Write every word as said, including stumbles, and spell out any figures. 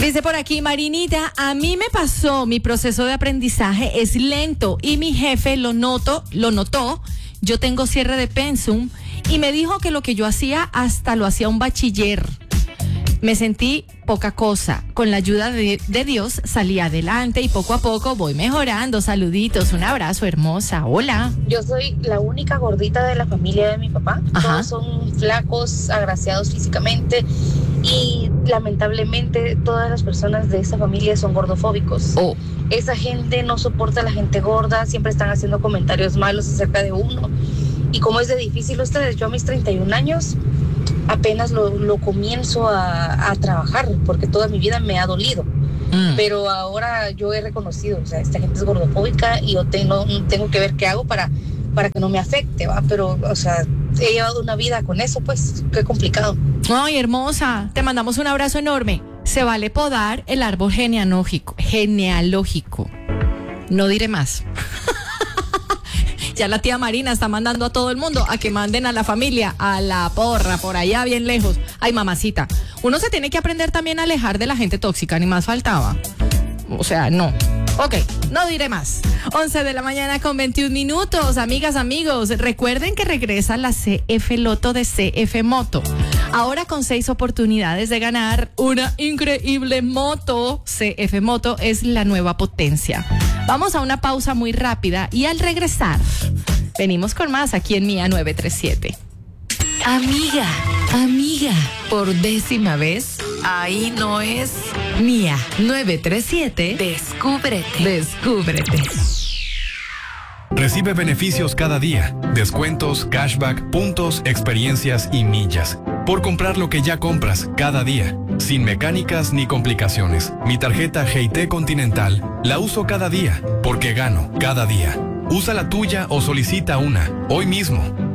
Dice por aquí, Marinita, a mí me pasó, mi proceso de aprendizaje es lento y mi jefe lo noto, lo notó. Yo tengo cierre de pensum y me dijo que lo que yo hacía hasta lo hacía un bachiller. Me sentí poca cosa. Con la ayuda de, de Dios salí adelante y poco a poco voy mejorando. Saluditos, un abrazo, hermosa. Hola. Yo soy la única gordita de la familia de mi papá. Ajá. Todos son flacos, agraciados físicamente y lamentablemente todas las personas de esa familia son gordofóbicos. Oh. Esa gente no soporta a la gente gorda, siempre están haciendo comentarios malos acerca de uno. Y como es de difícil ustedes, yo a mis treinta y un años apenas lo, lo comienzo a, a trabajar porque toda mi vida me ha dolido. Mm. Pero ahora yo he reconocido, o sea, esta gente es gordofóbica y yo tengo, tengo que ver qué hago para, para que no me afecte, ¿va? Pero, o sea, he llevado una vida con eso, pues, qué complicado. Ay, hermosa, te mandamos un abrazo enorme. Se vale podar el árbol genealógico, genealógico. No diré más. Ya la tía Marina está mandando a todo el mundo a que manden a la familia, a la porra, por allá bien lejos. Ay, mamacita, uno se tiene que aprender también a alejar de la gente tóxica, ni más faltaba. O sea, no. Ok, no diré más. once de la mañana con veintiún minutos. Amigas, amigos, recuerden que regresa la C F Loto de C F Moto. Ahora con seis oportunidades de ganar una increíble moto. C F Moto es la nueva potencia. Vamos a una pausa muy rápida y al regresar, venimos con más aquí en Mía nueve tres siete. Amiga, amiga, por décima vez, ahí no es Mía nueve tres siete. Descúbrete, descúbrete. Recibe beneficios cada día, descuentos, cashback, puntos, experiencias y millas. Por comprar lo que ya compras cada día, sin mecánicas ni complicaciones. Mi tarjeta G T Continental la uso cada día, porque gano cada día. Usa la tuya o solicita una, hoy mismo.